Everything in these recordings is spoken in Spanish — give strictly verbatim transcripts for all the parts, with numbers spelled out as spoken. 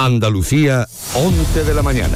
Andalucía, once de la mañana.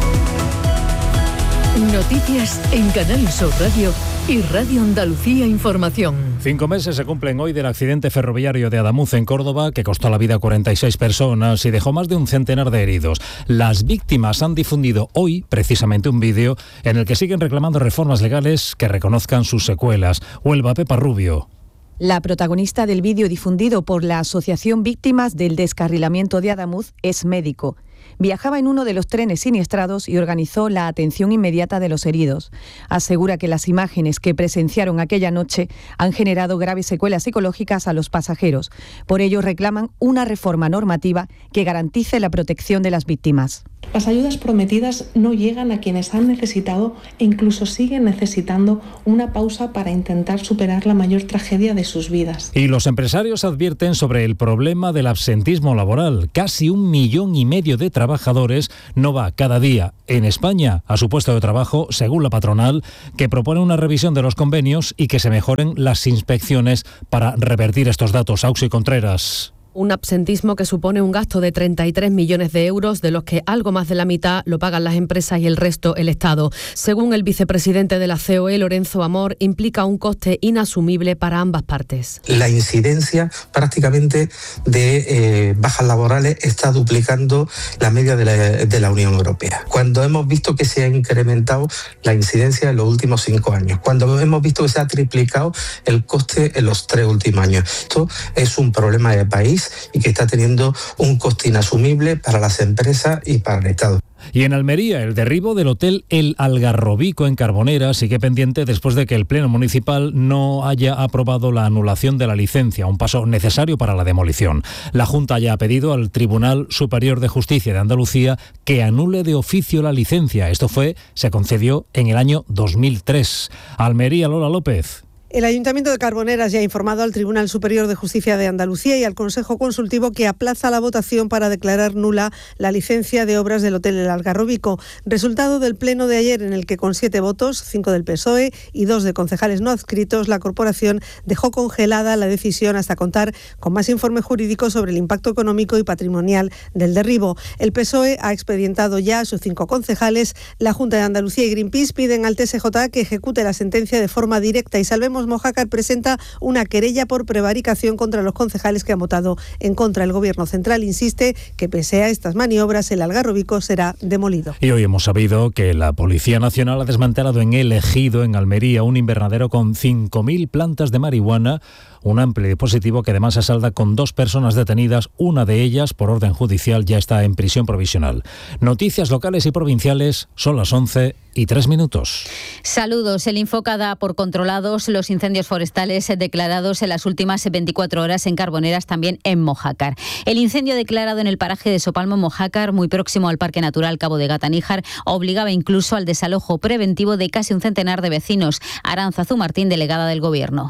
Noticias en Canal Sur Radio y Radio Andalucía Información. Cinco meses se cumplen hoy del accidente ferroviario de Adamuz en Córdoba, que costó la vida a cuarenta y seis personas y dejó más de un centenar de heridos. Las víctimas han difundido hoy precisamente un vídeo en el que siguen reclamando reformas legales que reconozcan sus secuelas. Huelva, Pepa Rubio. La protagonista del vídeo difundido por la Asociación Víctimas del Descarrilamiento de Adamuz es médico. Viajaba en uno de los trenes siniestrados y organizó la atención inmediata de los heridos. Asegura que las imágenes que presenciaron aquella noche han generado graves secuelas psicológicas a los pasajeros. Por ello reclaman una reforma normativa que garantice la protección de las víctimas. Las ayudas prometidas no llegan a quienes han necesitado e incluso siguen necesitando una pausa para intentar superar la mayor tragedia de sus vidas. Y los empresarios advierten sobre el problema del absentismo laboral. Casi un millón y medio de trabajadores no va cada día en España a su puesto de trabajo, según la patronal, que propone una revisión de los convenios y que se mejoren las inspecciones para revertir estos datos. Auxi Contreras. Un absentismo que supone un gasto de treinta y tres millones de euros, de los que algo más de la mitad lo pagan las empresas y el resto el Estado. Según el vicepresidente de la C O E, Lorenzo Amor, implica un coste inasumible para ambas partes. La incidencia prácticamente de eh, bajas laborales está duplicando la media de la, de la Unión Europea. Cuando hemos visto que se ha incrementado la incidencia en los últimos cinco años, cuando hemos visto que se ha triplicado el coste en los tres últimos años. Esto es un problema de país y que está teniendo un coste inasumible para las empresas y para el Estado. Y en Almería, el derribo del hotel El Algarrobico en Carbonera sigue pendiente después de que el Pleno Municipal no haya aprobado la anulación de la licencia, un paso necesario para la demolición. La Junta ya ha pedido al Tribunal Superior de Justicia de Andalucía que anule de oficio la licencia. Esto fue, se concedió en el año dos mil tres. Almería, Lola López. El Ayuntamiento de Carboneras ya ha informado al Tribunal Superior de Justicia de Andalucía y al Consejo Consultivo que aplaza la votación para declarar nula la licencia de obras del Hotel El Algarrobico. Resultado del pleno de ayer, en el que con siete votos, cinco del P S O E y dos de concejales no adscritos, la corporación dejó congelada la decisión hasta contar con más informe jurídico sobre el impacto económico y patrimonial del derribo. El P S O E ha expedientado ya a sus cinco concejales. La Junta de Andalucía y Greenpeace piden al T S J A que ejecute la sentencia de forma directa y Salvemos Mojácar presenta una querella por prevaricación contra los concejales que han votado en contra. El Gobierno central insiste que pese a estas maniobras el Algarrobico será demolido. Y hoy hemos sabido que la Policía Nacional ha desmantelado en El Ejido, en Almería, un invernadero con cinco mil plantas de marihuana, un amplio dispositivo que además se salda con dos personas detenidas, una de ellas por orden judicial ya está en prisión provisional. Noticias locales y provinciales, son las once y tres minutos. Saludos. El Infoca da por controlados los incendios forestales declarados en las últimas veinticuatro horas en Carboneras, también en Mojácar. El incendio declarado en el paraje de Sopalmo, Mojácar, muy próximo al Parque Natural Cabo de Gata-Níjar, obligaba incluso al desalojo preventivo de casi un centenar de vecinos. Arantzazu Martín, delegada del Gobierno.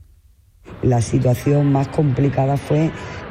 La situación más complicada fue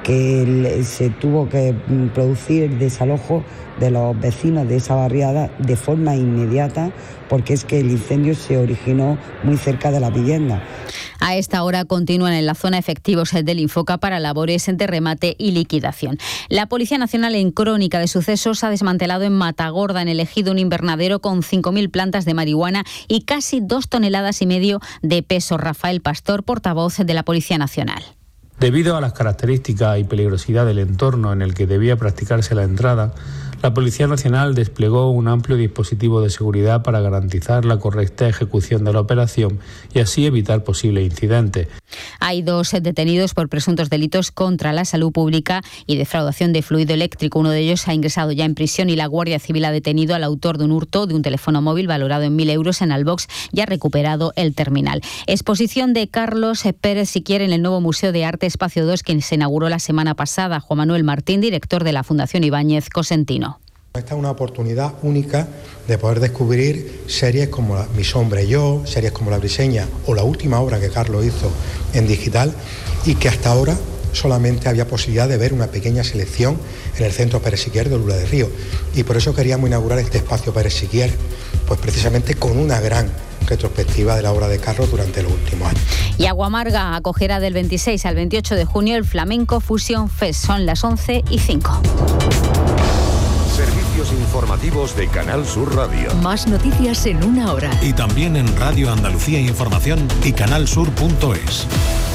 que se tuvo que producir el desalojo de los vecinos de esa barriada de forma inmediata, porque es que el incendio se originó muy cerca de la vivienda. A esta hora continúan en la zona efectivos del Infoca para labores de remate y liquidación. La Policía Nacional, en crónica de sucesos, ha desmantelado en Matagorda, en El Ejido, un invernadero con cinco mil plantas de marihuana y casi dos toneladas y medio de peso. Rafael Pastor, portavoz de la Policía Nacional. Debido a las características y peligrosidad del entorno en el que debía practicarse la entrada, la Policía Nacional desplegó un amplio dispositivo de seguridad para garantizar la correcta ejecución de la operación y así evitar posibles incidentes. Hay dos detenidos por presuntos delitos contra la salud pública y defraudación de fluido eléctrico. Uno de ellos ha ingresado ya en prisión y la Guardia Civil ha detenido al autor de un hurto de un teléfono móvil valorado en mil euros en Albox y ha recuperado el terminal. Exposición de Carlos Pérez Siquier en el nuevo Museo de Arte Espacio dos, que se inauguró la semana pasada. Juan Manuel Martín, director de la Fundación Ibáñez Cosentino. Esta es una oportunidad única de poder descubrir series como la, Mi sombra y yo, series como La Briseña o la última obra que Carlos hizo en digital y que hasta ahora solamente había posibilidad de ver una pequeña selección en el Centro Pérez Siquier de Lula de Río. Y por eso queríamos inaugurar este espacio Pérez Siquier, pues precisamente con una gran retrospectiva de la obra de Carlos durante los últimos años. Y Aguamarga acogerá del veintiséis al veintiocho de junio el Flamenco Fusion Fest. Son las once y cinco. Servicios informativos de Canal Sur Radio. Más noticias en una hora. Y también en Radio Andalucía Información y canalsur punto es.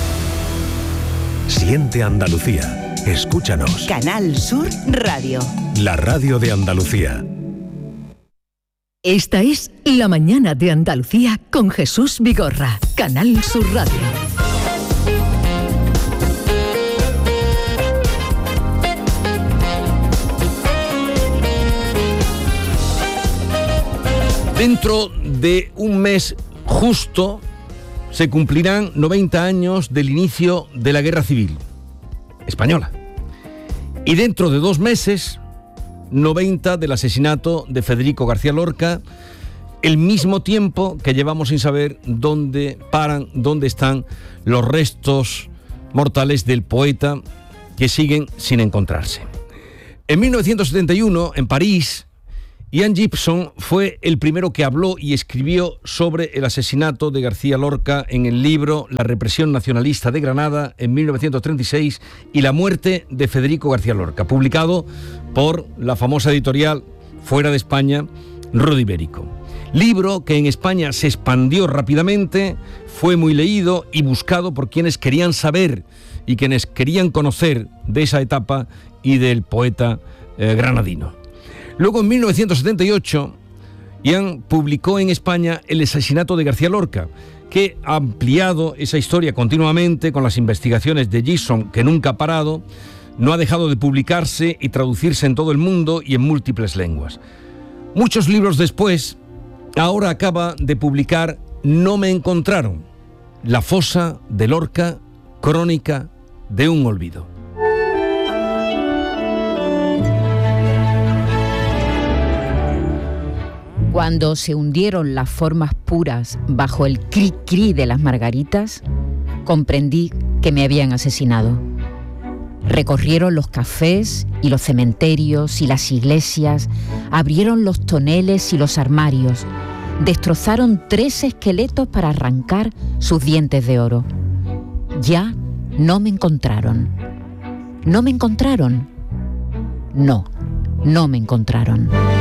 Siente Andalucía. Escúchanos. Canal Sur Radio. La radio de Andalucía. Esta es La Mañana de Andalucía con Jesús Vigorra. Canal Sur Radio. Dentro de un mes justo se cumplirán noventa años del inicio de la Guerra Civil Española. Y dentro de dos meses, noventa del asesinato de Federico García Lorca, el mismo tiempo que llevamos sin saber dónde paran, dónde están los restos mortales del poeta, que siguen sin encontrarse. En mil novecientos setenta y uno, en París, Ian Gibson fue el primero que habló y escribió sobre el asesinato de García Lorca en el libro La represión nacionalista de Granada en mil novecientos treinta y seis y la muerte de Federico García Lorca, publicado por la famosa editorial fuera de España, Rod Ibérico. Libro que en España se expandió rápidamente, fue muy leído y buscado por quienes querían saber y quienes querían conocer de esa etapa y del poeta eh, granadino. Luego, en mil novecientos setenta y ocho, Ian publicó en España El asesinato de García Lorca, que ha ampliado esa historia continuamente con las investigaciones de Gibson, que nunca ha parado, no ha dejado de publicarse y traducirse en todo el mundo y en múltiples lenguas. Muchos libros después, ahora acaba de publicar No me encontraron, La fosa de Lorca, crónica de un olvido. Cuando se hundieron las formas puras bajo el cri-cri de las margaritas, comprendí que me habían asesinado. Recorrieron los cafés y los cementerios y las iglesias, abrieron los toneles y los armarios, destrozaron tres esqueletos para arrancar sus dientes de oro. Ya no me encontraron. ¿No me encontraron? No, no me encontraron.